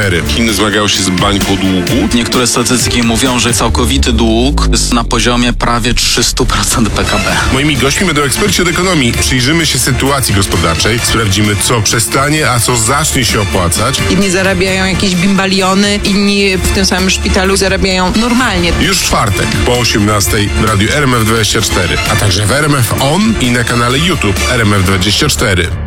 24. Chiny zmagają się z bańką długu. Niektóre statystyki mówią, że całkowity dług jest na poziomie prawie 300% PKB. Moimi gośćmi będą eksperci od ekonomii. Przyjrzymy się sytuacji gospodarczej, sprawdzimy, co przestanie, a co zacznie się opłacać. Inni zarabiają jakieś bimbaliony, inni w tym samym szpitalu zarabiają normalnie. Już w czwartek po 18 w radiu RMF24, a także w RMF On i na kanale YouTube RMF24.